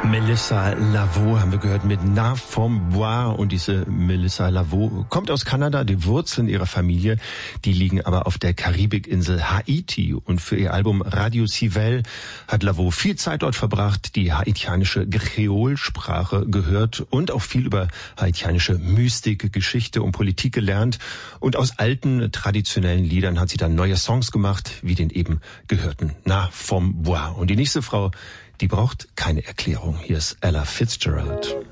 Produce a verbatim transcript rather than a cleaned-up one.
Melissa Lavo haben wir gehört mit Na vom Bois, und diese Melissa Lavo kommt aus Kanada. Die Wurzeln ihrer Familie, die liegen aber auf der Karibikinsel Haiti, und für ihr Album Radio Civil hat Lavo viel Zeit dort verbracht, die haitianische Kreolsprache gehört und auch viel über haitianische Mystik, Geschichte und Politik gelernt, und aus alten traditionellen Liedern hat sie dann neue Songs gemacht, wie den eben gehörten Na vom Bois. Und die nächste Frau, die braucht keine Erklärung. Hier ist Ella Fitzgerald.